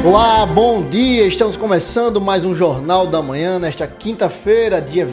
Olá, bom dia! Estamos começando mais um Jornal da Manhã nesta quinta-feira, dia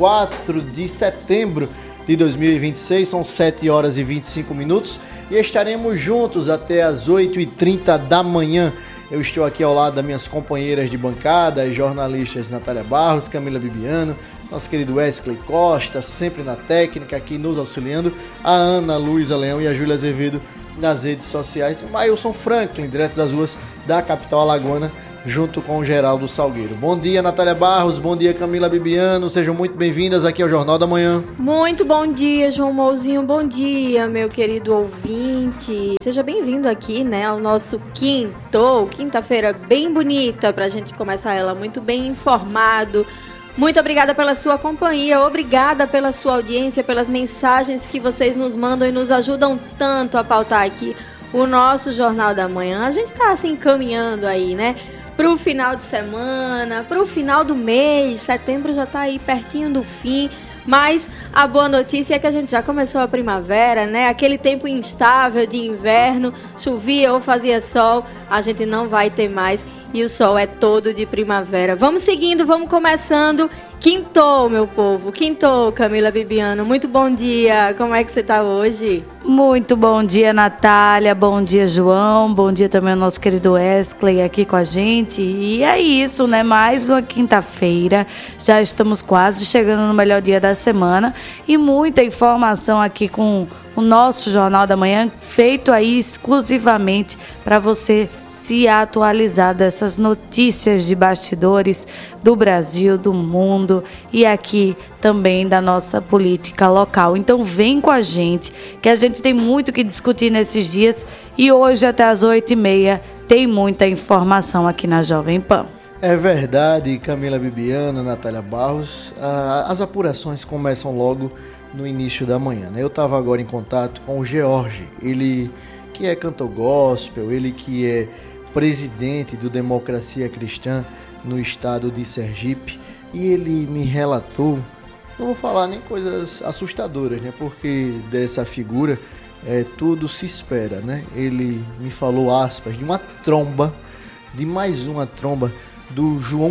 24 de setembro de 2026. São 7 horas e 25 minutos e estaremos juntos até as 8h30 da manhã. Eu estou aqui ao lado das minhas companheiras de bancada, as jornalistas Natália Barros, Camila Bibiano, nosso querido Wesley Costa, sempre na técnica, aqui nos auxiliando, a Ana Luísa Leão e a Júlia Azevedo nas redes sociais, o Mailson Franklin, direto das ruas da capital alagoana, junto com o Geraldo Salgueiro. Bom dia, Natália Barros, bom dia, Camila Bibiano, sejam muito bem-vindas aqui ao Jornal da Manhã. Muito bom dia, João Mouzinho, bom dia, meu querido ouvinte. Seja bem-vindo aqui, né, ao nosso quinta-feira bem bonita, pra gente começar ela muito bem informado. Muito obrigada pela sua companhia, obrigada pela sua audiência, pelas mensagens que vocês nos mandam e nos ajudam tanto a pautar aqui o nosso Jornal da Manhã. A gente está assim caminhando aí, né, para o final de semana, para o final do mês. Setembro já está aí pertinho do fim, mas a boa notícia é que a gente já começou a primavera, né? Aquele tempo instável de inverno, chovia ou fazia sol, a gente não vai ter mais. E o sol é todo de primavera. Vamos seguindo, vamos começando. Quintou, meu povo. Quintou, Camila Bibiano. Muito bom dia. Como é que você está hoje? Muito bom dia, Natália. Bom dia, João. Bom dia também ao nosso querido Wesley aqui com a gente. E é isso, né? Mais uma quinta-feira. Já estamos quase chegando no melhor dia da semana. E muita informação aqui com o nosso Jornal da Manhã, feito aí exclusivamente para você se atualizar dessas notícias de bastidores do Brasil, do mundo e aqui também da nossa política local. Então vem com a gente, que a gente tem muito que discutir nesses dias e hoje até às 8h30 tem muita informação aqui na Jovem Pan. É verdade, Camila Bibiano, Natália Barros, as apurações começam logo no início da manhã, né? Eu estava agora em contato com o George, ele que é cantor gospel, ele que é presidente do Democracia Cristã no estado de Sergipe, e ele me relatou, não vou falar nem coisas assustadoras, né? Porque dessa figura tudo se espera, né? Ele me falou, aspas, de uma tromba, de mais uma tromba do João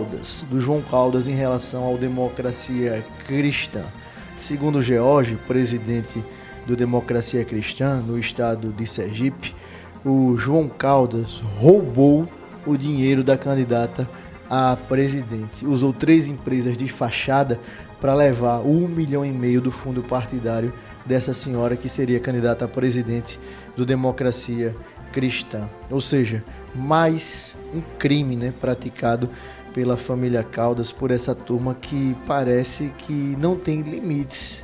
Caldas em relação ao Democracia Cristã. Segundo o George, presidente do Democracia Cristã no estado de Sergipe, o João Caldas roubou o dinheiro da candidata a presidente. Usou 3 empresas de fachada para levar 1,5 milhão do fundo partidário dessa senhora que seria candidata a presidente do Democracia Cristã. Ou seja, mais um crime, né, praticado pela família Caldas, por essa turma que parece que não tem limites.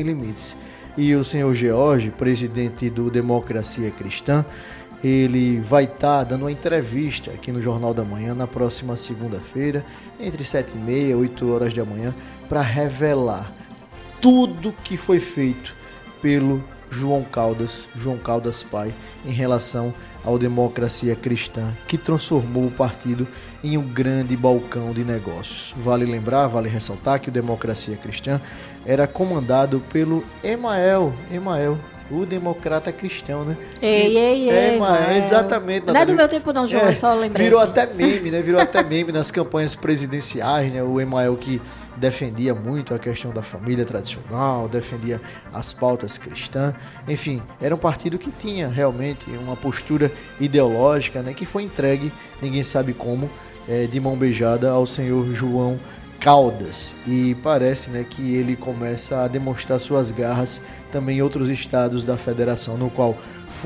E o senhor George, presidente do Democracia Cristã, ele vai estar dando uma entrevista aqui no Jornal da Manhã na próxima segunda-feira, entre 7h30 e 8 horas da manhã, para revelar tudo que foi feito pelo João Caldas pai, em relação ao Democracia Cristã, que transformou o partido em um grande balcão de negócios. Vale lembrar, vale ressaltar que o Democracia Cristã era comandado pelo Emael, o democrata cristão, né? Exatamente. Não é do meu tempo não, João, é só lembrar. Virou até meme nas campanhas presidenciais, né? O Emael que defendia muito a questão da família tradicional, defendia as pautas cristãs, enfim, era um partido que tinha realmente uma postura ideológica, né, que foi entregue, ninguém sabe como, de mão beijada ao senhor João Caldas, e parece, né, que ele começa a demonstrar suas garras também em outros estados da federação, no qual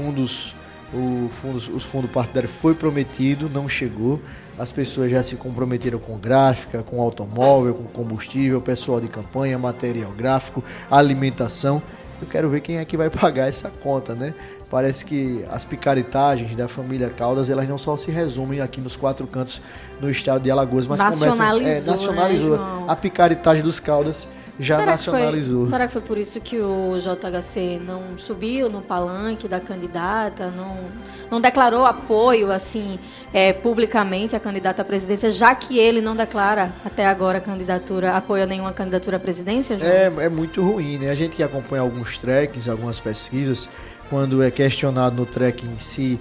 os fundos partidários foi prometido, não chegou. As pessoas já se comprometeram com gráfica, com automóvel, com combustível, pessoal de campanha, material gráfico, alimentação. Eu quero ver quem é que vai pagar essa conta, né? Parece que as picaretagens da família Caldas, elas não só se resumem aqui nos 4 cantos do estado de Alagoas, mas nacionalizou, né, a picaretagem dos Caldas já nacionalizou. Será que foi por isso que o JHC não subiu no palanque da candidata, não declarou apoio assim publicamente à candidata à presidência, já que ele não declara até agora apoio a nenhuma candidatura à presidência, João? É muito ruim, né? A gente que acompanha alguns trackings, algumas pesquisas, quando é questionado no tracking se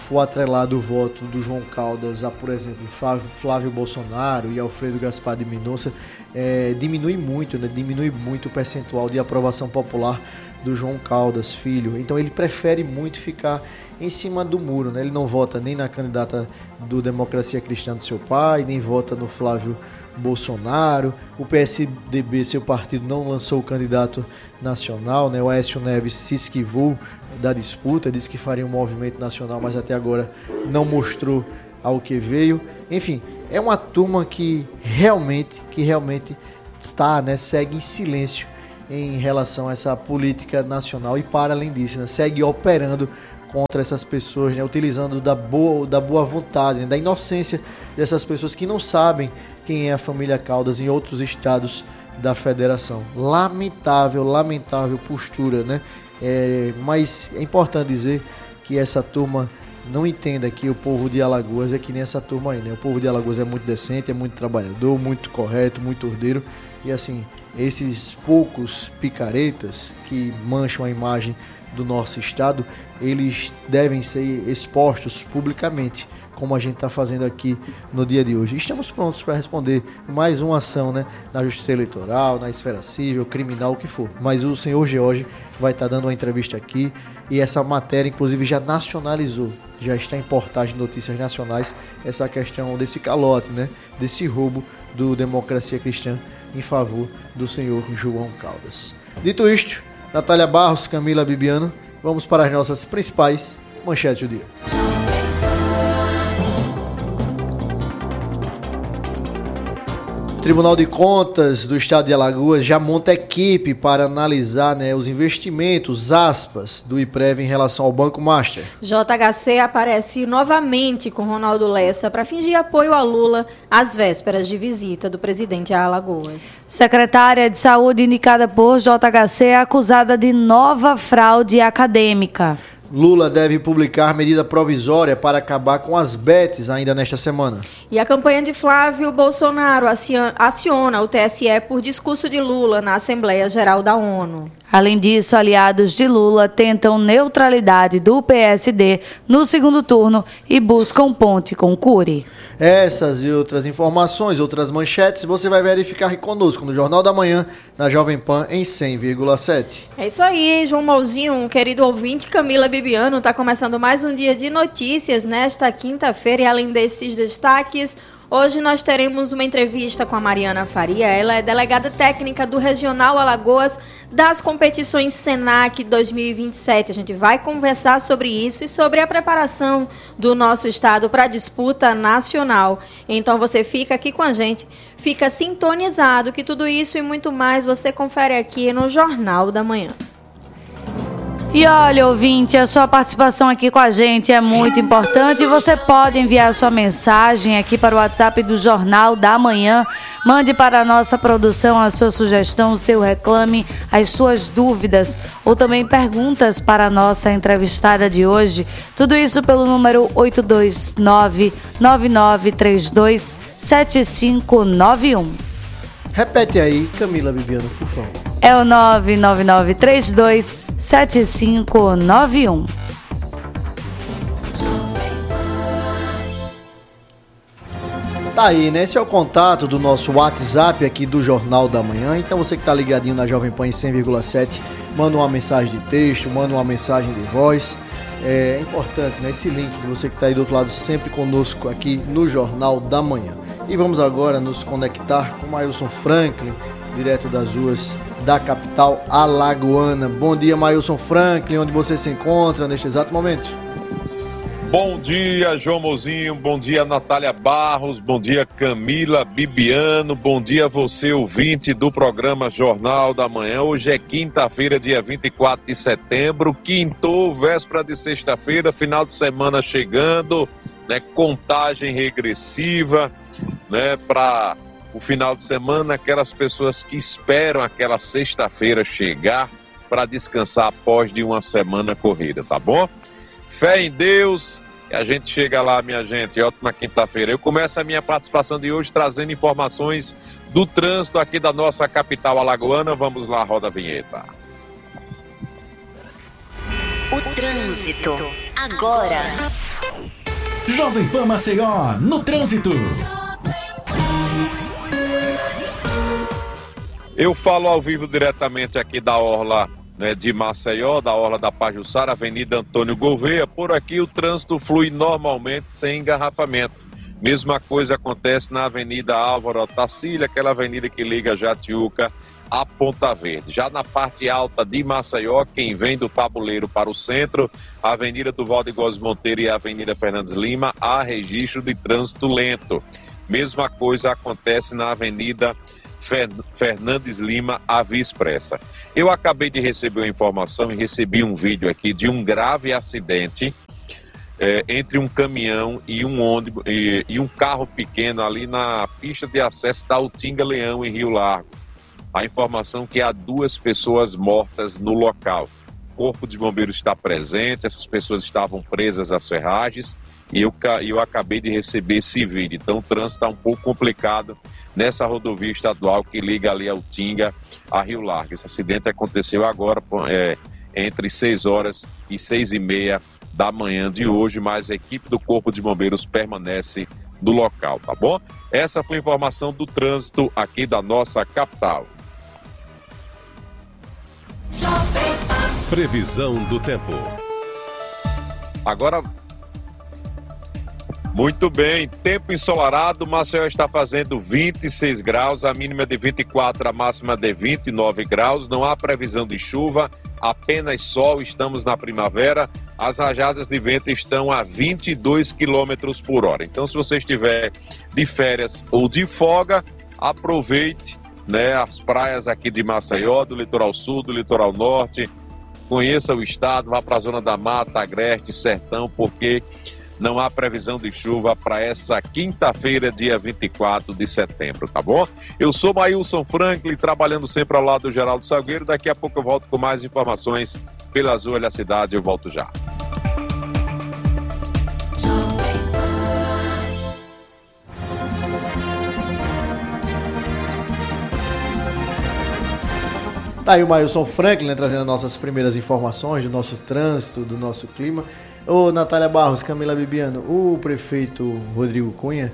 for atrelado o voto do João Caldas a, por exemplo, Flávio Bolsonaro e Alfredo Gaspar de Mendonça, diminui muito o percentual de aprovação popular do João Caldas Filho. Então ele prefere muito ficar em cima do muro, né? Ele não vota nem na candidata do Democracia Cristã do seu pai, nem vota no Flávio Bolsonaro. O PSDB, seu partido, não lançou o candidato nacional, né? O Aécio Neves se esquivou da disputa, disse que faria um movimento nacional, mas até agora não mostrou ao que veio. Enfim, é uma turma que realmente está, né, segue em silêncio em relação a essa política nacional e, para além disso, né, segue operando contra essas pessoas, né, utilizando da boa vontade, né, da inocência dessas pessoas que não sabem quem é a família Caldas em outros estados da federação. Lamentável postura, né? Mas é importante dizer que essa turma não entenda que o povo de Alagoas é que nem essa turma aí, né? O povo de Alagoas é muito decente, é muito trabalhador, muito correto, muito ordeiro, e assim, esses poucos picaretas que mancham a imagem do nosso estado, eles devem ser expostos publicamente, como a gente está fazendo aqui no dia de hoje. Estamos prontos para responder mais uma ação, né, na Justiça Eleitoral, na esfera civil, criminal, o que for. Mas o senhor George vai estar dando uma entrevista aqui e essa matéria, inclusive, já nacionalizou, já está em portais de notícias nacionais, essa questão desse calote, né, desse roubo do Democracia Cristã em favor do senhor João Caldas. Dito isto, Natália Barros, Camila Bibiano, vamos para as nossas principais manchetes do dia. O Tribunal de Contas do Estado de Alagoas já monta equipe para analisar, né, os investimentos, aspas, do IPREV em relação ao Banco Master. JHC aparece novamente com Ronaldo Lessa para fingir apoio a Lula às vésperas de visita do presidente a Alagoas. Secretária de Saúde indicada por JHC é acusada de nova fraude acadêmica. Lula deve publicar medida provisória para acabar com as bets ainda nesta semana. E a campanha de Flávio Bolsonaro aciona o TSE por discurso de Lula na Assembleia Geral da ONU. Além disso, aliados de Lula tentam neutralidade do PSD no segundo turno e buscam ponte com Cury. Essas e outras informações, outras manchetes, você vai verificar aqui conosco no Jornal da Manhã, na Jovem Pan, em 100,7. É isso aí, João Mauzinho, um querido ouvinte, Camila Bibiano, está começando mais um dia de notícias nesta quinta-feira e além desses destaques, hoje nós teremos uma entrevista com a Mariana Faria. Ela é delegada técnica do Regional Alagoas das competições Senac 2027. A gente vai conversar sobre isso e sobre a preparação do nosso estado para a disputa nacional. Então você fica aqui com a gente, fica sintonizado que tudo isso e muito mais você confere aqui no Jornal da Manhã. E olha, ouvinte, a sua participação aqui com a gente é muito importante. Você pode enviar sua mensagem aqui para o WhatsApp do Jornal da Manhã. Mande para a nossa produção a sua sugestão, o seu reclame, as suas dúvidas ou também perguntas para a nossa entrevistada de hoje. Tudo isso pelo número 829-9932-7591. Repete aí, Camila Bibiano, por favor. É o 99932-7591. Tá aí, né? Esse é o contato do nosso WhatsApp aqui do Jornal da Manhã. Então você que tá ligadinho na Jovem Pan em 100,7, manda uma mensagem de texto, manda uma mensagem de voz. É importante, né? Esse link de você que tá aí do outro lado sempre conosco aqui no Jornal da Manhã. E vamos agora nos conectar com o Mailson Franklin, direto das ruas da capital alagoana. Bom dia, Mailson Franklin, onde você se encontra neste exato momento? Bom dia, João Mozinho, bom dia, Natália Barros, bom dia, Camila Bibiano, bom dia a você, ouvinte do programa Jornal da Manhã. Hoje é quinta-feira, dia 24 de setembro, quintou, véspera de sexta-feira, final de semana chegando, né, contagem regressiva, né, para o final de semana, aquelas pessoas que esperam aquela sexta-feira chegar para descansar após de uma semana corrida, tá bom? Fé em Deus, e a gente chega lá, minha gente, ótima quinta-feira. Eu começo a minha participação de hoje trazendo informações do trânsito aqui da nossa capital alagoana. Vamos lá, roda a vinheta. O trânsito, agora. Jovem Pan Maceió, no trânsito. Eu falo ao vivo diretamente aqui da orla, né, de Maceió, da orla da Pajuçara, Avenida Antônio Gouveia. Por aqui o trânsito flui normalmente, sem engarrafamento. Mesma coisa acontece na Avenida Álvaro Otacílio, aquela avenida que liga Jatiuca a Ponta Verde. Já na parte alta de Maceió, quem vem do Tabuleiro para o centro, a Avenida do Valdegós Monteiro e a Avenida Fernandes Lima, há registro de trânsito lento. Mesma coisa acontece na Avenida Fernandes Lima, a Via Expressa. Eu acabei de receber uma informação e recebi um vídeo aqui de um grave acidente entre um caminhão e um ônibus e um carro pequeno ali na pista de acesso da Utinga Leão, em Rio Largo. A informação que há 2 pessoas mortas no local. O Corpo de Bombeiros está presente, essas pessoas estavam presas às ferragens e eu acabei de receber esse vídeo. Então o trânsito está um pouco complicado nessa rodovia estadual que liga ali a Utinga a Rio Largo. Esse acidente aconteceu agora entre 6 horas e 6h30 da manhã de hoje, mas a equipe do Corpo de Bombeiros permanece no local, tá bom? Essa foi a informação do trânsito aqui da nossa capital. Previsão do tempo. Agora, muito bem, tempo ensolarado, Maceió está fazendo 26 graus, a mínima de 24, a máxima de 29 graus, não há previsão de chuva, apenas sol, estamos na primavera, as rajadas de vento estão a 22 km por hora. Então, se você estiver de férias ou de folga, aproveite, né, as praias aqui de Maceió, do litoral sul, do litoral norte, conheça o estado, vá para a zona da Mata, Agreste, Sertão, porque não há previsão de chuva para essa quinta-feira, dia 24 de setembro, tá bom? Eu sou Maílson Franklin, trabalhando sempre ao lado do Geraldo Salgueiro. Daqui a pouco eu volto com mais informações pela Azul da Cidade. Eu volto já. Tá aí o Maílson Franklin, né, trazendo as nossas primeiras informações do nosso trânsito, do nosso clima. Ô, Natália Barros, Camila Bibiano, o prefeito Rodrigo Cunha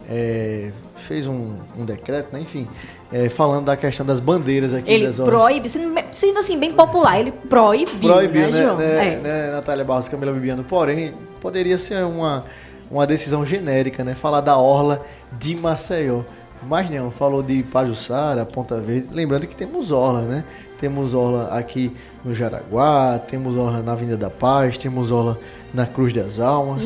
fez um decreto, né, enfim, falando da questão das bandeiras aqui ele das horas. Proíbe, sendo assim bem popular, ele proibiu, né, João? Né, Natália Barros, Camila Bibiano. Porém, poderia ser uma decisão genérica, né, falar da orla de Maceió. Mas não, falou de Pajuçara, Ponta Verde, lembrando que temos orla, né? Temos orla aqui no Jaraguá, temos orla na Avenida da Paz, temos orla na Cruz das Almas.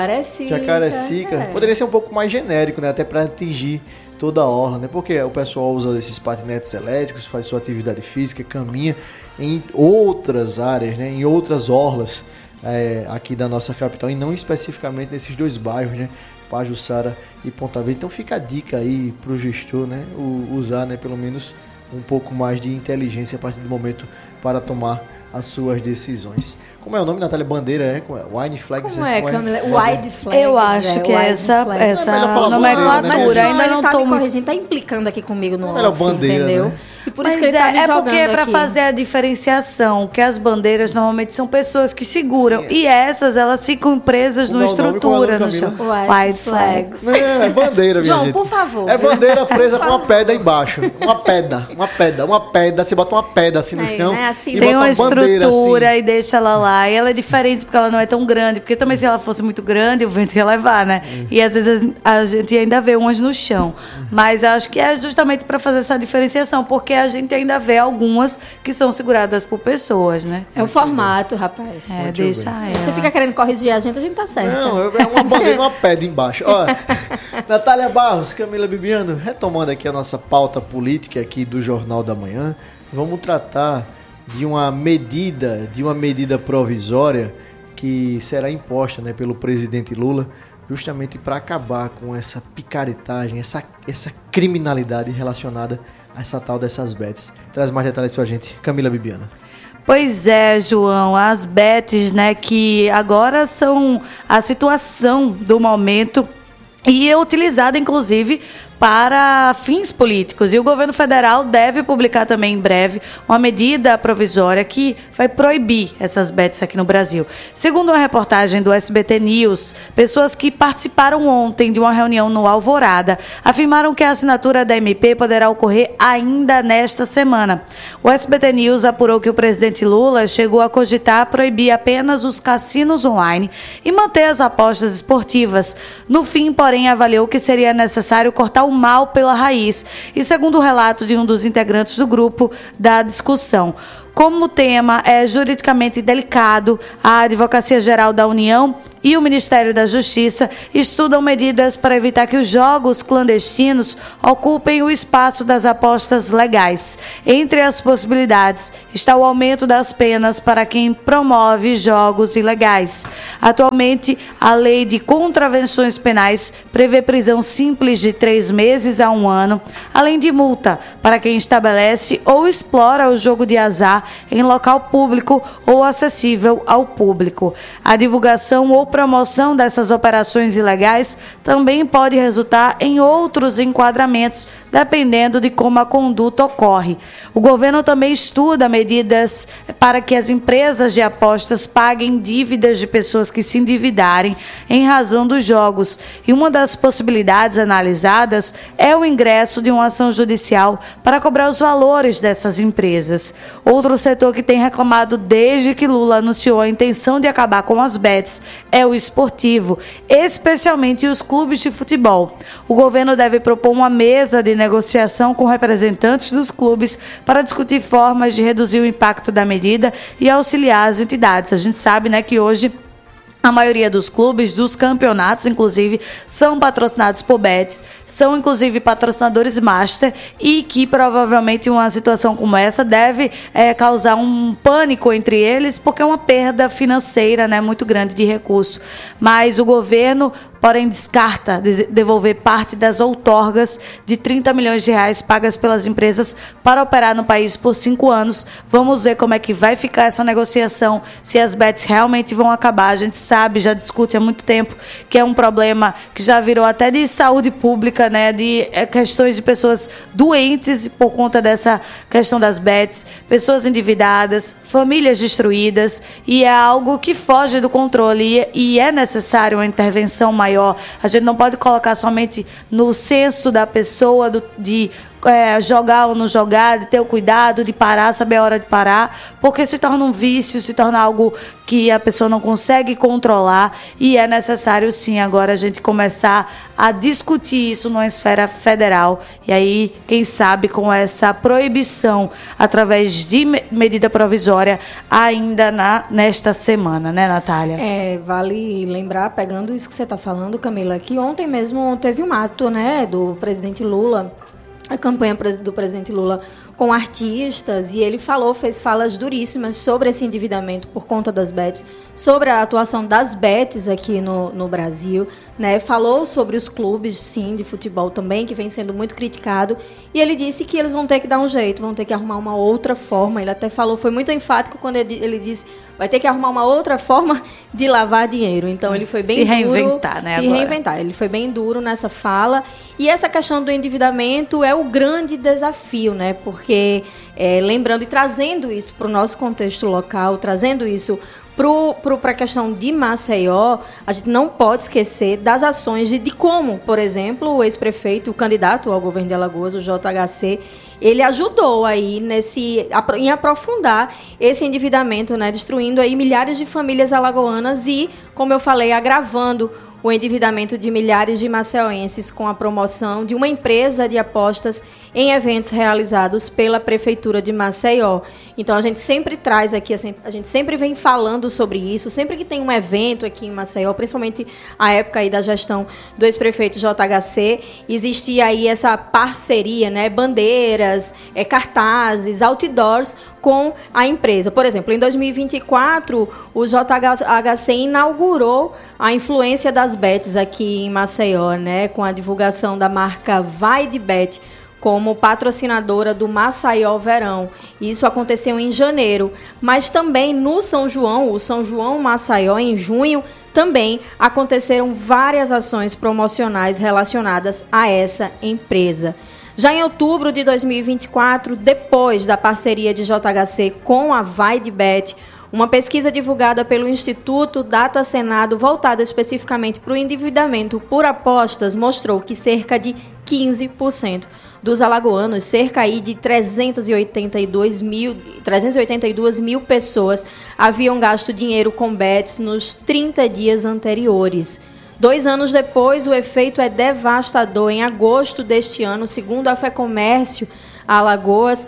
Jacarecica. Poderia ser um pouco mais genérico, né? Até para atingir toda a orla, né? Porque o pessoal usa esses patinetes elétricos, faz sua atividade física, caminha em outras áreas, né? Em outras orlas aqui da nossa capital, e não especificamente nesses 2 bairros, né? Pajuçara e Ponta Verde. Então fica a dica aí pro gestor, né? Usar, né, pelo menos um pouco mais de inteligência a partir do momento para tomar as suas decisões. Como é o nome, Natália? Bandeira, Wine Flags? Como é, Camila? Wide Flags. Eu acho que é essa nomenclatura. Né? Ainda não tá tô me corrigindo, tá implicando aqui comigo no off, bandeira, entendeu? Né? E por isso que ele tá me jogando porque é para aqui. fazer a diferenciação, que as bandeiras normalmente são pessoas que seguram. Sim. E essas, elas ficam presas numa estrutura no chão. Wide Flags. É bandeira, minha João, gente. por favor. É bandeira presa com uma pedra embaixo. Uma pedra. Você bota uma pedra assim no chão, né? Assim, e tem bota uma estrutura assim. E deixa ela lá. E ela é diferente porque ela não é tão grande. Porque também se ela fosse muito grande, o vento ia levar, né? E às vezes a gente ainda vê umas no chão. Mas acho que é justamente para fazer essa diferenciação, porque a gente ainda vê algumas que são seguradas por pessoas, né? É o formato, rapaz. Deixa ela. Você fica querendo corrigir a gente tá certo. Não, é uma bandeira, uma pedra embaixo. Olha, Natália Barros, Camila Bibiano, retomando aqui a nossa pauta política aqui do Jornal da Manhã, vamos tratar de uma medida provisória que será imposta, né, pelo presidente Lula, justamente para acabar com essa picaretagem, essa criminalidade relacionada a essa tal dessas bets. Traz mais detalhes pra gente, Camila Bibiano. Pois é, João, as bets, né, que agora são a situação do momento e é utilizada, inclusive, para fins políticos. E o governo federal deve publicar também em breve uma medida provisória que vai proibir essas bets aqui no Brasil. Segundo uma reportagem do SBT News, pessoas que participaram ontem de uma reunião no Alvorada afirmaram que a assinatura da MP poderá ocorrer ainda nesta semana. O SBT News apurou que o presidente Lula chegou a cogitar proibir apenas os cassinos online e manter as apostas esportivas. No fim, porém, avaliou que seria necessário cortar o mal pela raiz. E segundo o relato de um dos integrantes do grupo da discussão, como o tema é juridicamente delicado, a Advocacia Geral da União e o Ministério da Justiça estudam medidas para evitar que os jogos clandestinos ocupem o espaço das apostas legais. Entre as possibilidades está o aumento das penas para quem promove jogos ilegais. Atualmente, a Lei de Contravenções Penais prevê prisão simples de 3 meses a 1 ano, além de multa para quem estabelece ou explora o jogo de azar em local público ou acessível ao público. A divulgação ou promoção dessas operações ilegais também pode resultar em outros enquadramentos, dependendo de como a conduta ocorre. O governo também estuda medidas para que as empresas de apostas paguem dívidas de pessoas que se endividarem em razão dos jogos. E uma das possibilidades analisadas é o ingresso de uma ação judicial para cobrar os valores dessas empresas. Outro setor que tem reclamado desde que Lula anunciou a intenção de acabar com as bets é o esportivo, especialmente os clubes de futebol. O governo deve propor uma mesa de negociação com representantes dos clubes para discutir formas de reduzir o impacto da medida e auxiliar as entidades. A gente sabe, né, que hoje a maioria dos clubes, dos campeonatos, inclusive, são patrocinados por bets, são, inclusive, patrocinadores master e que, provavelmente, uma situação como essa deve causar um pânico entre eles, porque é uma perda financeira, né, muito grande de recurso. Mas o governo, porém, descarta devolver parte das outorgas de 30 milhões de reais pagas pelas empresas para operar no país por 5 anos. Vamos ver como é que vai ficar essa negociação, se as bets realmente vão acabar. A gente sabe, já discute há muito tempo, que é um problema que já virou até de saúde pública, né, de questões de pessoas doentes por conta dessa questão das bets, pessoas endividadas, famílias destruídas, e é algo que foge do controle e é necessário uma intervenção maior. A gente não pode colocar somente no senso da pessoa de jogar ou não jogar, de ter o cuidado, de parar, saber a hora de parar, porque se torna um vício, se torna algo que a pessoa não consegue controlar, e é necessário sim agora a gente começar a discutir isso numa esfera federal, e aí quem sabe com essa proibição através de medida provisória ainda nesta semana, né, Natália? Vale lembrar, pegando isso que você está falando, Camila, que ontem mesmo teve um ato, né, do presidente Lula, a campanha do presidente Lula com artistas, e ele fez falas duríssimas sobre esse endividamento por conta das bets, sobre a atuação das bets aqui no Brasil, né? Falou sobre os clubes, sim, de futebol também, que vem sendo muito criticado, e ele disse que eles vão ter que dar um jeito, vão ter que arrumar uma outra forma. Ele até falou, foi muito enfático quando ele disse, vai ter que arrumar uma outra forma de lavar dinheiro. Então ele foi bem duro. Reinventar, né? Reinventar. Ele foi bem duro nessa fala. E essa questão do endividamento é o grande desafio, né? Porque, lembrando e trazendo isso para o nosso contexto local, trazendo isso para a questão de Maceió, a gente não pode esquecer das ações de como, por exemplo, o ex-prefeito, o candidato ao governo de Alagoas, o JHC, ele ajudou aí em aprofundar esse endividamento, né, destruindo aí milhares de famílias alagoanas e, como eu falei, agravando o endividamento de milhares de maceioenses com a promoção de uma empresa de apostas em eventos realizados pela Prefeitura de Maceió. Então, a gente sempre traz aqui, a gente sempre vem falando sobre isso, sempre que tem um evento aqui em Maceió, principalmente a época aí da gestão do ex-prefeito JHC, existia aí essa parceria, né, bandeiras, cartazes, outdoors com a empresa. Por exemplo, em 2024, o JHC inaugurou a influência das bets aqui em Maceió, né, com a divulgação da marca Vai de Bet como patrocinadora do Maceió Verão. Isso aconteceu em janeiro. Mas também no São João, o São João Maceió, em junho, também aconteceram várias ações promocionais relacionadas a essa empresa. Já em outubro de 2024, depois da parceria de JHC com a VaideBet, uma pesquisa divulgada pelo Instituto Data Senado, voltada especificamente para o endividamento por apostas, mostrou que cerca de 15% dos alagoanos, cerca aí de 382 mil pessoas, haviam gasto dinheiro com bets nos 30 dias anteriores. 2 anos depois, o efeito é devastador. Em agosto deste ano, segundo a Fecomércio Alagoas,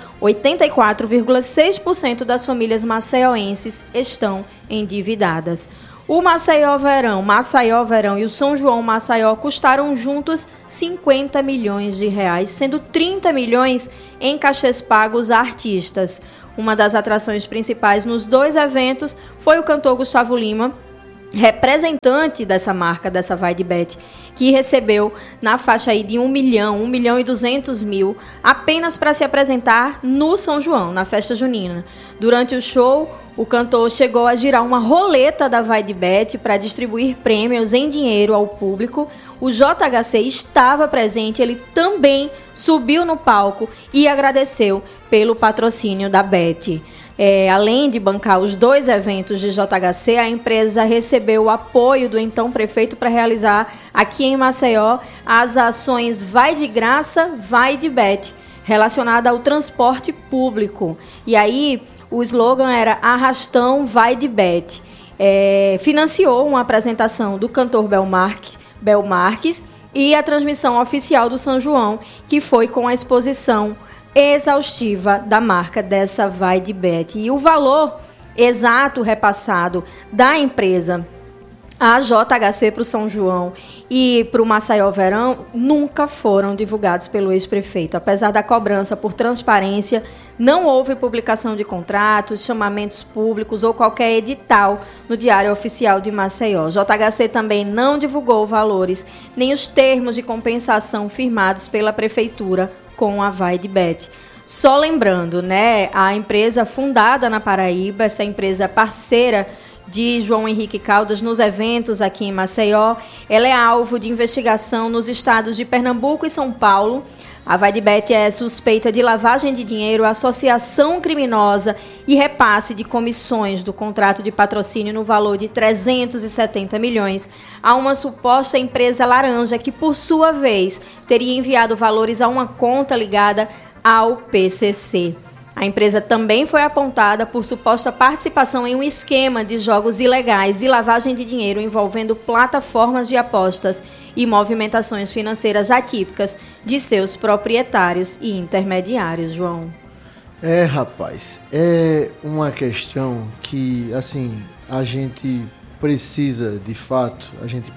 84,6% das famílias maceioenses estão endividadas. O Maceió Verão e o São João Maceió custaram juntos 50 milhões de reais, sendo 30 milhões em cachês pagos a artistas. Uma das atrações principais nos 2 eventos foi o cantor Gustavo Lima, representante dessa marca, dessa VaideBet, que recebeu na faixa aí de 1 milhão e 200 mil, apenas para se apresentar no São João, na festa junina. Durante o show, o cantor chegou a girar uma roleta da VaideBet para distribuir prêmios em dinheiro ao público. O JHC estava presente, ele também subiu no palco e agradeceu pelo patrocínio da Bet. Além de bancar os 2 eventos de JHC, a empresa recebeu o apoio do então prefeito para realizar aqui em Maceió as ações Vai de Graça, Vai de Bet, relacionada ao transporte público. E aí o slogan era Arrastão Vai de Bet. Financiou uma apresentação do cantor Bel Marques e a transmissão oficial do São João, que foi com a exposição exaustiva da marca dessa VaideBet. E o valor exato repassado da empresa a JHC para o São João e para o Maceió Verão nunca foram divulgados pelo ex-prefeito. Apesar da cobrança por transparência, não houve publicação de contratos, chamamentos públicos ou qualquer edital no Diário Oficial de Maceió. JHC também não divulgou valores nem os termos de compensação firmados pela prefeitura com a VaideBet. Só lembrando, né, a empresa fundada na Paraíba, essa empresa parceira de João Henrique Caldas nos eventos aqui em Maceió, ela é alvo de investigação nos estados de Pernambuco e São Paulo. A VaideBet é suspeita de lavagem de dinheiro, associação criminosa e repasse de comissões do contrato de patrocínio no valor de 370 milhões a uma suposta empresa laranja que, por sua vez, teria enviado valores a uma conta ligada ao PCC. A empresa também foi apontada por suposta participação em um esquema de jogos ilegais e lavagem de dinheiro envolvendo plataformas de apostas e movimentações financeiras atípicas de seus proprietários e intermediários, João. Rapaz, é uma questão que, assim, a gente precisa de fato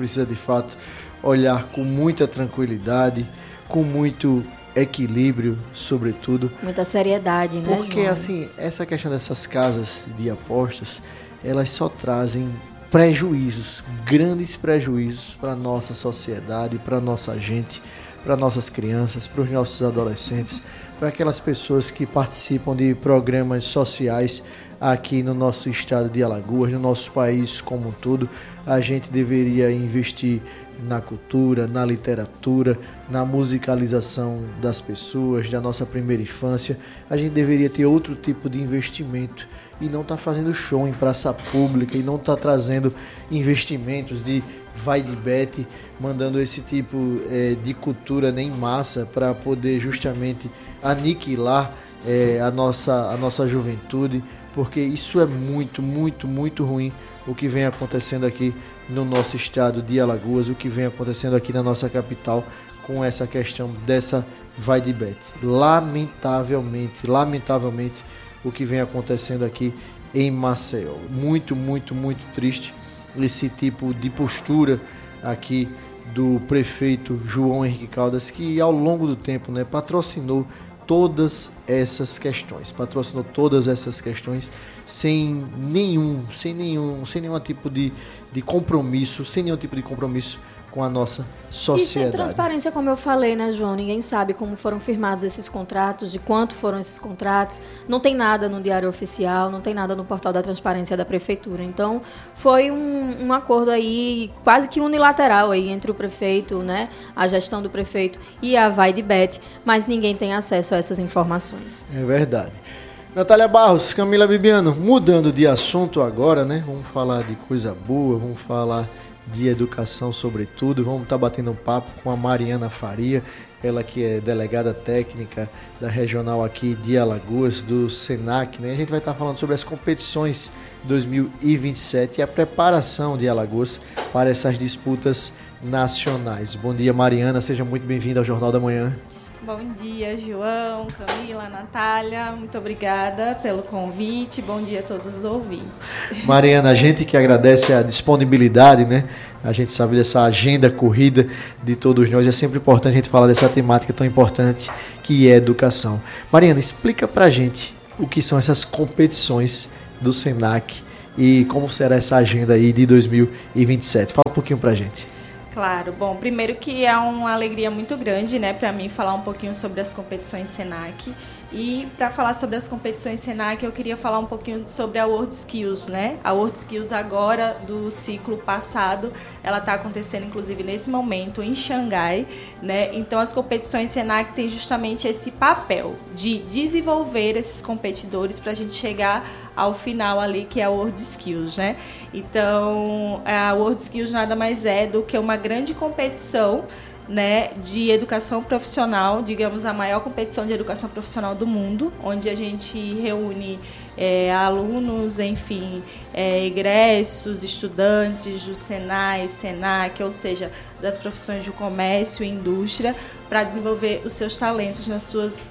olhar com muita tranquilidade, com muito equilíbrio, sobretudo. Muita seriedade, né, porque, João? assim, essa questão dessas casas de apostas, elas só trazem prejuízos, grandes prejuízos para a nossa sociedade, para a nossa gente, para nossas crianças, para os nossos adolescentes, para aquelas pessoas que participam de programas sociais aqui no nosso estado de Alagoas, no nosso país como um todo. A gente deveria investir na cultura, na literatura, na musicalização das pessoas, da nossa primeira infância. A gente deveria ter outro tipo de investimento e não tá fazendo show em praça pública e não tá trazendo investimentos de VaideBet, mandando esse tipo de cultura nem massa para poder justamente aniquilar a nossa juventude, porque isso é muito, muito, muito ruim o que vem acontecendo aqui no nosso estado de Alagoas, o que vem acontecendo aqui na nossa capital com essa questão dessa VaideBet. Lamentavelmente, o que vem acontecendo aqui em Maceió. Muito, muito, muito triste esse tipo de postura aqui do prefeito João Henrique Caldas, que ao longo do tempo, né, patrocinou todas essas questões sem nenhum tipo de compromisso com a nossa E sem sociedade. transparência, como eu falei, né, João? Ninguém sabe como foram firmados esses contratos, de quanto foram esses contratos. Não tem nada no Diário Oficial, não tem nada no portal da transparência da Prefeitura. Então, foi um acordo aí quase que unilateral aí entre o prefeito, né, a gestão do prefeito e a Vaidebet, mas ninguém tem acesso a essas informações. É verdade. Natália Barros, Camila Bibiano, mudando de assunto agora, né? Vamos falar de coisa boa, vamos falar de educação sobretudo. Vamos estar batendo um papo com a Mariana Faria, ela que é delegada técnica da regional aqui de Alagoas, do SENAC, né? A gente vai estar falando sobre as competições 2027 e a preparação de Alagoas para essas disputas nacionais. Bom dia, Mariana, seja muito bem-vinda ao Jornal da Manhã. Bom dia, João, Camila, Natália, muito obrigada pelo convite, bom dia a todos os ouvintes. Mariana, a gente que agradece a disponibilidade, né? A gente sabe dessa agenda corrida de todos nós, é sempre importante a gente falar dessa temática tão importante que é educação. Mariana, explica pra gente o que são essas competições do SENAC e como será essa agenda aí de 2027. Fala um pouquinho pra gente. Claro, bom, primeiro que é uma alegria muito grande, né, para mim falar um pouquinho sobre as competições SENAC. E para falar sobre as competições SENAC, eu queria falar um pouquinho sobre a World Skills, né? A World Skills agora, do ciclo passado, ela está acontecendo inclusive nesse momento em Xangai, né? Então as competições SENAC têm justamente esse papel de desenvolver esses competidores para a gente chegar ao final ali, que é a World Skills, né? Então a World Skills nada mais é do que uma grande competição, né, de educação profissional, digamos, a maior competição de educação profissional do mundo, onde a gente reúne alunos, enfim, egressos, estudantes do SENAI, SENAC, ou seja, das profissões do comércio e indústria, para desenvolver os seus talentos nos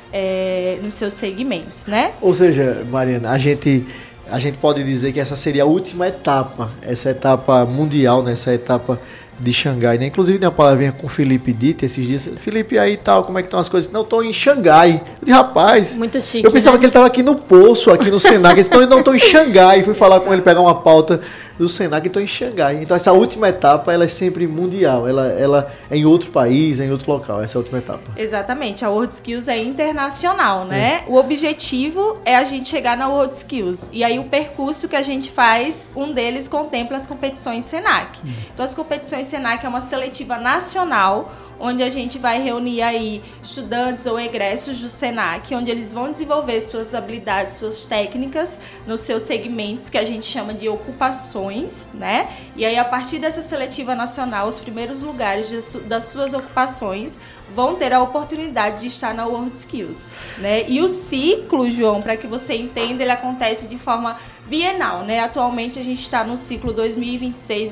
seus segmentos, né? Ou seja, Mariana, a gente pode dizer que essa seria a última etapa, essa etapa mundial, né, essa etapa de Xangai, né? Inclusive tem uma palavrinha com o Felipe Dita esses dias. Felipe, aí tal, como é que estão as coisas? Não, estou em Xangai. Eu disse, rapaz, muito chique, eu pensava, né, que ele estava aqui no Poço, aqui no SENAC. Ele disse, não, eu não estou em Xangai. Fui falar com ele, pegar uma pauta do SENAC e estou em Xangai. Então essa última etapa, ela é sempre mundial. Ela é em outro país, é em outro local, essa última etapa. Exatamente, a World Skills é internacional, né? O objetivo é a gente chegar na World Skills. E aí o percurso que a gente faz, um deles contempla as competições SENAC. Então as competições SENAC é uma seletiva nacional, onde a gente vai reunir aí estudantes ou egressos do SENAC, onde eles vão desenvolver suas habilidades, suas técnicas nos seus segmentos, que a gente chama de ocupações, né? E aí, a partir dessa seletiva nacional, os primeiros lugares das suas ocupações vão ter a oportunidade de estar na World Skills, né? E o ciclo, João, para que você entenda, ele acontece de forma bienal, né? Atualmente a gente está no ciclo 2026 e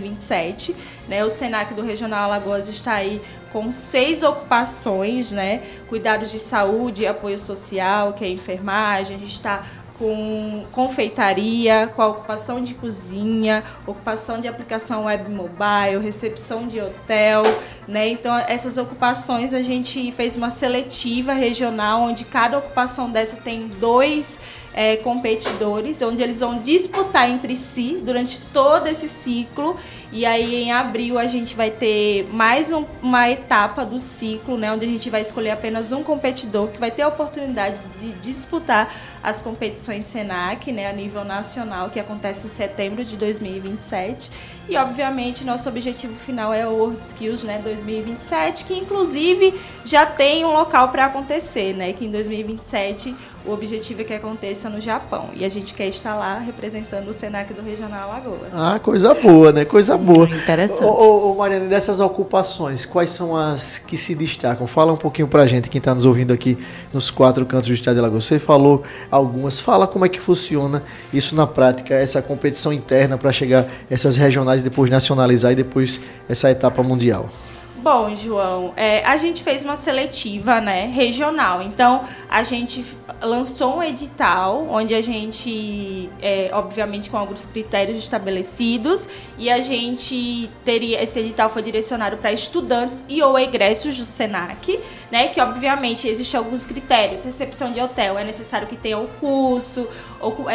2027, né? O SENAC do Regional Alagoas está aí com 6 ocupações, né? Cuidados de saúde, apoio social, que é enfermagem, a gente está com confeitaria, com a ocupação de cozinha, ocupação de aplicação web mobile, recepção de hotel, né? Então, essas ocupações a gente fez uma seletiva regional, onde cada ocupação dessa tem 2 competidores, onde eles vão disputar entre si durante todo esse ciclo. E aí, em abril, a gente vai ter mais uma etapa do ciclo, né, onde a gente vai escolher apenas um competidor que vai ter a oportunidade de disputar as competições SENAC, né, a nível nacional, que acontece em setembro de 2027. E, obviamente, nosso objetivo final é o World Skills, né, 2027, que, inclusive, já tem um local para acontecer, né, que em 2027 o objetivo é que aconteça no Japão. E a gente quer estar lá representando o SENAC do Regional Alagoas. Ah, coisa boa, né? Coisa boa. Interessante. Ô, Mariana, dessas ocupações, quais são as que se destacam? Fala um pouquinho pra gente, quem está nos ouvindo aqui nos 4 cantos do estado de Alagoas. Você falou algumas. Fala como é que funciona isso na prática, essa competição interna para chegar essas regionais, depois nacionalizar e depois essa etapa mundial. Bom, João, a gente fez uma seletiva, né, regional. Então, a gente lançou um edital, onde a gente, obviamente, com alguns critérios estabelecidos, e a gente teria, esse edital foi direcionado para estudantes e ou egressos do SENAC, né, que, obviamente, existem alguns critérios. Recepção de hotel, é necessário que tenha o curso,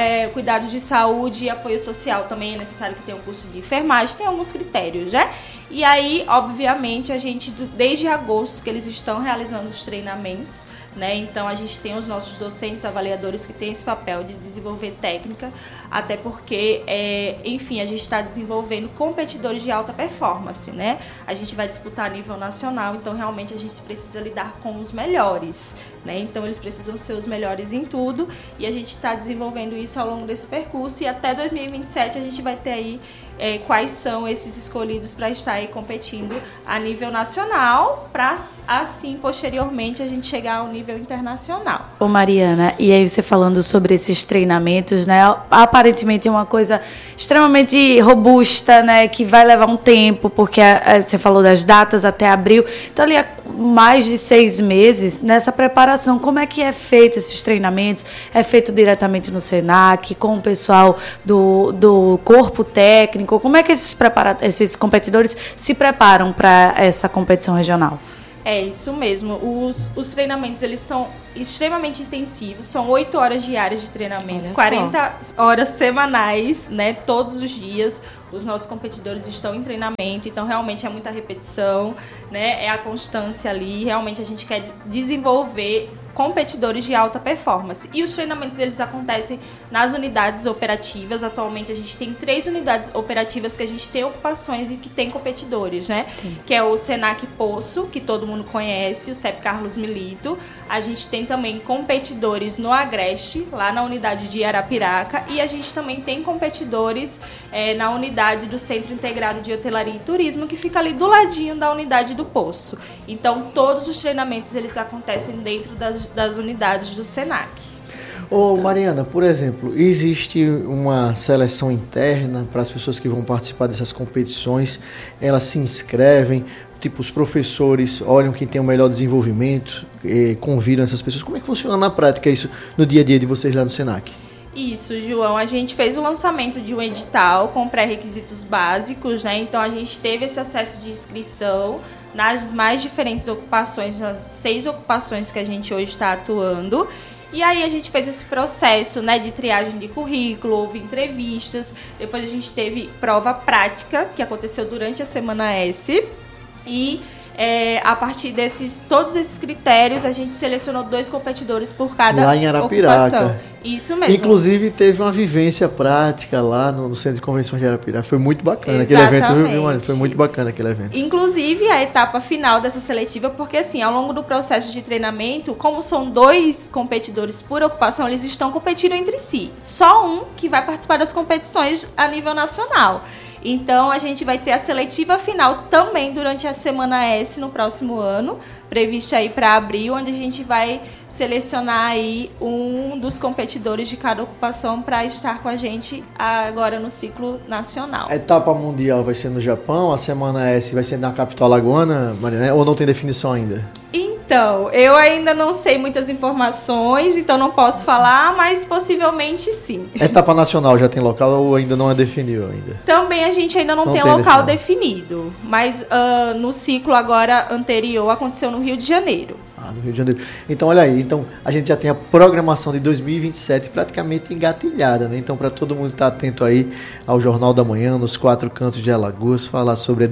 cuidados de saúde e apoio social, também é necessário que tenha o curso de enfermagem, tem alguns critérios, né? E aí, obviamente, a gente, desde agosto, que eles estão realizando os treinamentos, né? Então, a gente tem os nossos docentes avaliadores que têm esse papel de desenvolver técnica, até porque, enfim, a gente está desenvolvendo competidores de alta performance, né? A gente vai disputar a nível nacional, então, realmente, a gente precisa lidar com os melhores, né? Então, eles precisam ser os melhores em tudo, e a gente está desenvolvendo isso ao longo desse percurso, e até 2027 a gente vai ter aí quais são esses escolhidos para estar aí competindo a nível nacional, para assim, posteriormente, a gente chegar ao nível internacional. Ô Mariana, e aí você falando sobre esses treinamentos, né? Aparentemente é uma coisa extremamente robusta, né? Que vai levar um tempo, porque você falou das datas até abril, então ali há mais de 6 meses nessa preparação. Como é que é feito esses treinamentos? É feito diretamente no SENAC, com o pessoal do corpo técnico? Como é que esses competidores se preparam para essa competição regional? É isso mesmo. Os treinamentos, eles são extremamente intensivos. São 8 horas diárias de treinamento, 40 horas semanais, né? Todos os dias. Os nossos competidores estão em treinamento, então realmente é muita repetição, né? É a constância ali. Realmente a gente quer desenvolver competidores de alta performance. E os treinamentos, eles acontecem nas unidades operativas. Atualmente a gente tem 3 unidades operativas que a gente tem ocupações e que tem competidores, né? Sim. Que é o SENAC Poço, que todo mundo conhece, o CEP Carlos Milito. A gente tem também competidores no Agreste, lá na unidade de Arapiraca, e a gente também tem competidores na unidade do Centro Integrado de Hotelaria e Turismo, que fica ali do ladinho da unidade do Poço. Então, todos os treinamentos, eles acontecem dentro das unidades do SENAC. Ô Mariana, por exemplo, existe uma seleção interna para as pessoas que vão participar dessas competições? Elas se inscrevem, tipo, os professores olham quem tem o melhor desenvolvimento, convidam essas pessoas. Como é que funciona na prática isso no dia a dia de vocês lá no SENAC? Isso, João. A gente fez o lançamento de um edital com pré-requisitos básicos, né? Então, a gente teve esse acesso de inscrição nas mais diferentes ocupações, nas 6 ocupações que a gente hoje está atuando. E aí a gente fez esse processo, né, de triagem de currículo, houve entrevistas, depois a gente teve prova prática, que aconteceu durante a Semana S, e a partir todos esses critérios, a gente selecionou 2 competidores por cada lá em Arapiraca. ocupação. Isso mesmo. Inclusive, teve uma vivência prática lá no Centro de Convenções de Arapiraca. Foi muito bacana Exatamente. Aquele evento, viu, Maria? Foi muito bacana aquele evento. Inclusive, a etapa final dessa seletiva, porque assim, ao longo do processo de treinamento, como são 2 competidores por ocupação, eles estão competindo entre si. Só um que vai participar das competições a nível nacional. Então, a gente vai ter a seletiva final também durante a Semana S no próximo ano, prevista aí para abril, onde a gente vai selecionar aí um dos competidores de cada ocupação para estar com a gente agora no ciclo nacional. A etapa mundial vai ser no Japão, a Semana S vai ser na capital alagoana, Mariana, ou não tem definição ainda? Então, eu ainda não sei muitas informações, então não posso falar, mas possivelmente sim. Etapa nacional já tem local ou ainda não é definido ainda? Também a gente ainda não tem local definido, mas no ciclo agora anterior aconteceu no Rio de Janeiro. No Rio de Janeiro. Então, olha aí, então a gente já tem a programação de 2027 praticamente engatilhada, né? Então, para todo mundo estar atento aí ao Jornal da Manhã, nos 4 cantos de Alagoas, falar sobre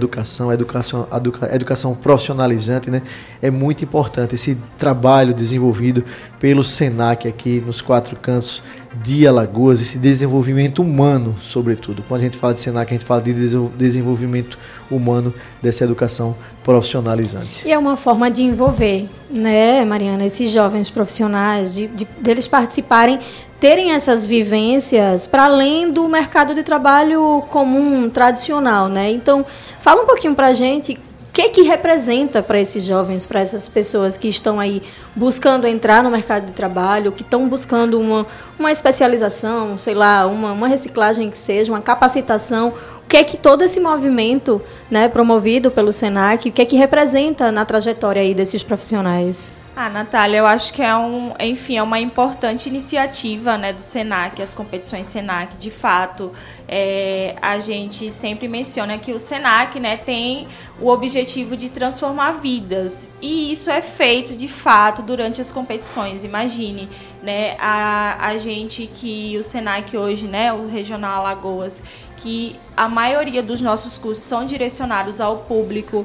educação profissionalizante, né? É muito importante esse trabalho desenvolvido pelo SENAC aqui nos 4 cantos de Alagoas, esse desenvolvimento humano, sobretudo. Quando a gente fala de SENAC, a gente fala de desenvolvimento humano dessa educação profissionalizante. E é uma forma de envolver, né, Mariana, esses jovens profissionais, deles participarem, terem essas vivências para além do mercado de trabalho comum, tradicional, né? Então, fala um pouquinho para a gente o que representa para esses jovens, para essas pessoas que estão aí buscando entrar no mercado de trabalho, que estão buscando uma especialização, sei lá, uma reciclagem que seja, uma capacitação. O que é que todo esse movimento, né, promovido pelo SENAC, o que é que representa na trajetória aí desses profissionais? Natália, eu acho que é uma importante iniciativa, né, do SENAC, as competições SENAC. De fato, a gente sempre menciona que o SENAC, né, tem o objetivo de transformar vidas. E isso é feito, de fato, durante as competições. Imagine, né, a gente que o SENAC hoje, né, o Regional Alagoas, que a maioria dos nossos cursos são direcionados ao público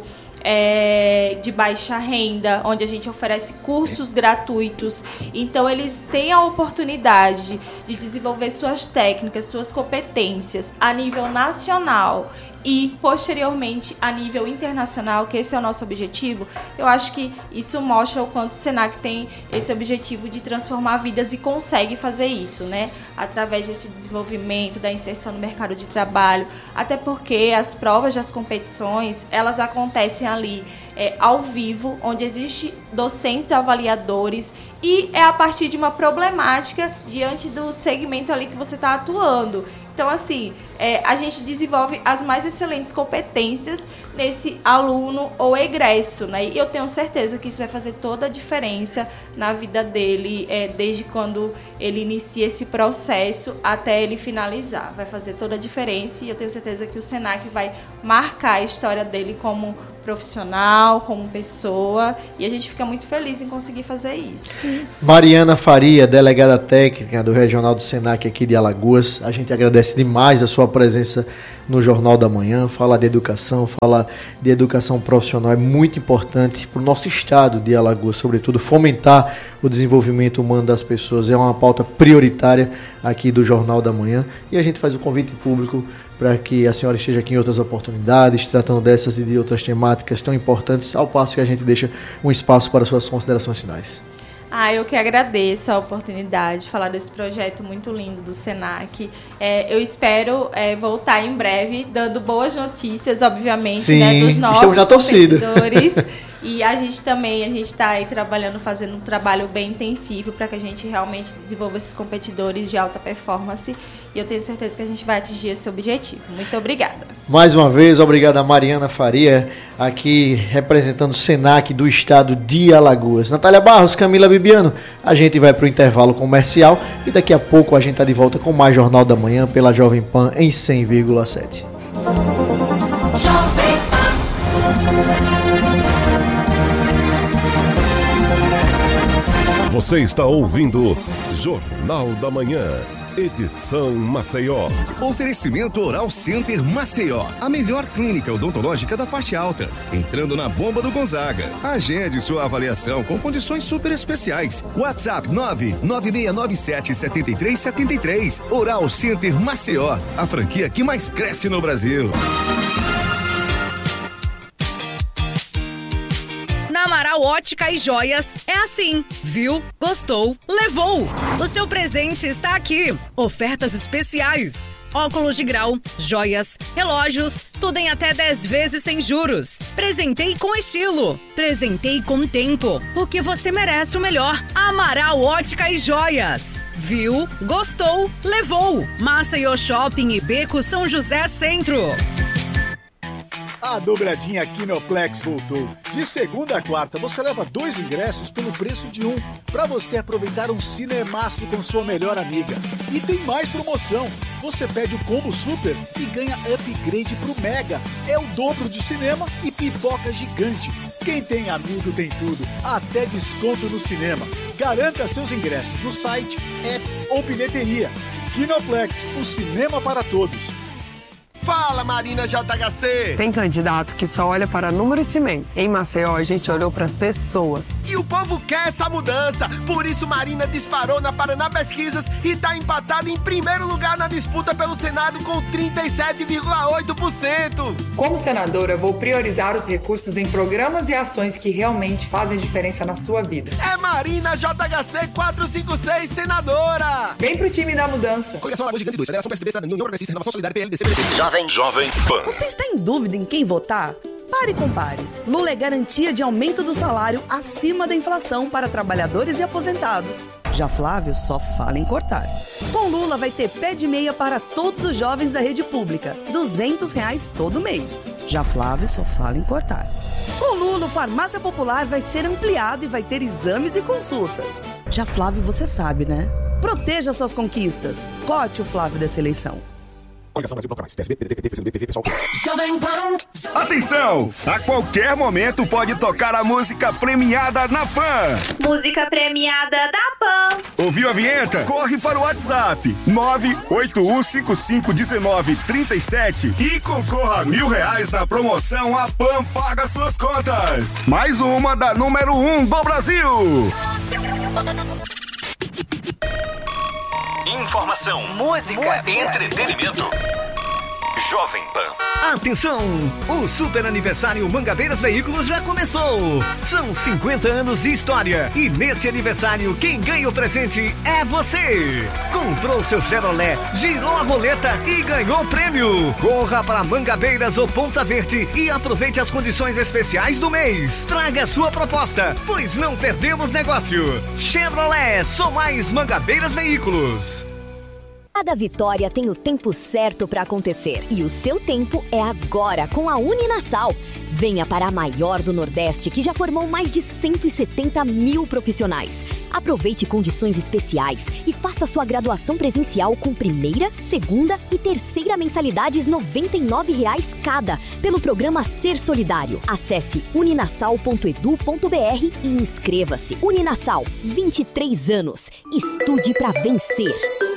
de baixa renda, onde a gente oferece cursos gratuitos. Então, eles têm a oportunidade de desenvolver suas técnicas, suas competências a nível nacional e, posteriormente, a nível internacional, que esse é o nosso objetivo. Eu acho que isso mostra o quanto o SENAC tem esse objetivo de transformar vidas e consegue fazer isso, né? Através desse desenvolvimento, da inserção no mercado de trabalho, até porque as provas das competições, elas acontecem ali ao vivo, onde existe docentes avaliadores, e é a partir de uma problemática diante do segmento ali que você está atuando. Então, assim, a gente desenvolve as mais excelentes competências nesse aluno ou egresso, né? E eu tenho certeza que isso vai fazer toda a diferença na vida dele, desde quando ele inicia esse processo até ele finalizar. Vai fazer toda a diferença, e eu tenho certeza que o SENAC vai marcar a história dele como profissional, como pessoa, e a gente fica muito feliz em conseguir fazer isso. Mariana Faria, delegada técnica do Regional do SENAC aqui de Alagoas, a gente agradece demais a sua presença no Jornal da Manhã. Falar de educação, falar de educação profissional é muito importante para o nosso estado de Alagoas, sobretudo fomentar o desenvolvimento humano das pessoas, é uma pauta prioritária aqui do Jornal da Manhã, e a gente faz o convite público para que a senhora esteja aqui em outras oportunidades, tratando dessas e de outras temáticas tão importantes, ao passo que a gente deixa um espaço para suas considerações finais. Eu que agradeço a oportunidade de falar desse projeto muito lindo do SENAC. Eu espero voltar em breve, dando boas notícias, obviamente, sim, né, dos nossos competidores. E a gente está aí trabalhando, fazendo um trabalho bem intensivo para que a gente realmente desenvolva esses competidores de alta performance. E eu tenho certeza que a gente vai atingir esse objetivo. Muito obrigada. Mais uma vez, obrigada a Mariana Faria, aqui representando o SENAC do estado de Alagoas. Natália Barros, Camila Bibiano, a gente vai para o intervalo comercial e daqui a pouco a gente está de volta com mais Jornal da Manhã pela Jovem Pan em 100,7. Você está ouvindo Jornal da Manhã, edição Maceió. Oferecimento Oral Center Maceió, a melhor clínica odontológica da parte alta. Entrando na Bomba do Gonzaga. Agende sua avaliação com condições super especiais. WhatsApp 99697-7373. Oral Center Maceió, a franquia que mais cresce no Brasil. Amaral Ótica e Joias é assim. Viu? Gostou? Levou! O seu presente está aqui. Ofertas especiais. Óculos de grau, joias, relógios, tudo em até 10 vezes sem juros. Presentei com estilo. Presentei com tempo. Porque você merece o melhor. Amaral Ótica e Joias. Viu? Gostou? Levou! Maceió Shopping e Beco São José Centro. A dobradinha Kinoplex voltou. De segunda a quarta, você leva 2 ingressos pelo preço de 1, para você aproveitar um cinemaço com sua melhor amiga. E tem mais promoção. Você pede o combo super e ganha upgrade pro Mega. É o dobro de cinema e pipoca gigante. Quem tem amigo tem tudo, até desconto no cinema. Garanta seus ingressos no site, app ou bilheteria. Kinoplex, o cinema para todos. Fala, Marina JHC! Tem candidato que só olha para número e cimento. Em Maceió, a gente olhou para as pessoas. E o povo quer essa mudança. Por isso, Marina disparou na Paraná Pesquisas e está empatada em primeiro lugar na disputa pelo Senado com 37,8%. Como senadora, vou priorizar os recursos em programas e ações que realmente fazem diferença na sua vida. É Marina JHC 456, senadora! Vem pro time da mudança. Coligação Alagoas Gigante 2, Federação PSDB, Cidadania, União Progressista, Renovação Solidária, PLDC, PDT. Jovem Pan. Você está em dúvida em quem votar? Pare e compare. Lula é garantia de aumento do salário acima da inflação para trabalhadores e aposentados. Já Flávio só fala em cortar. Com Lula vai ter pé de meia para todos os jovens da rede pública. R$200 todo mês. Já Flávio só fala em cortar. Com Lula, Farmácia Popular vai ser ampliado e vai ter exames e consultas. Já Flávio, você sabe, né? Proteja suas conquistas. Cote o Flávio dessa eleição. Atenção! A qualquer momento pode tocar a música premiada na PAN. Música premiada da PAN. Ouviu a vinheta? Corre para o WhatsApp 981551937 e concorra a R$1.000 na promoção A PAN Paga Suas Contas. Mais uma da número 1 do Brasil. Informação, música, entretenimento. Jovem Pan. Atenção! O super aniversário Mangabeiras Veículos já começou! São 50 anos de história e nesse aniversário quem ganha o presente é você! Comprou seu Chevrolet, girou a roleta e ganhou o prêmio! Corra para Mangabeiras ou Ponta Verde e aproveite as condições especiais do mês! Traga a sua proposta, pois não perdemos negócio! Chevrolet, só mais Mangabeiras Veículos! Cada vitória tem o tempo certo para acontecer e o seu tempo é agora com a Uninasal. Venha para a maior do Nordeste que já formou mais de 170 mil profissionais. Aproveite condições especiais e faça sua graduação presencial com primeira, segunda e terceira mensalidades R$ 99,00 cada pelo programa Ser Solidário. Acesse uninasal.edu.br e inscreva-se. Uninasal, 23 anos. Estude para vencer.